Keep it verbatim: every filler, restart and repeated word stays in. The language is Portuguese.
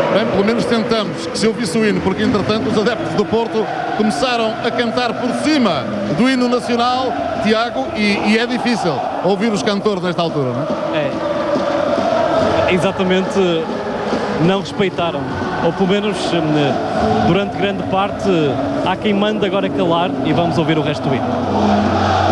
Bem, pelo menos tentamos que se ouvisse o hino, porque entretanto os adeptos do Porto começaram a cantar por cima do hino nacional, Tiago, e, e é difícil ouvir os cantores nesta altura, não é? É, exatamente, não respeitaram, ou pelo menos durante grande parte há quem manda agora calar, e vamos ouvir o resto do hino.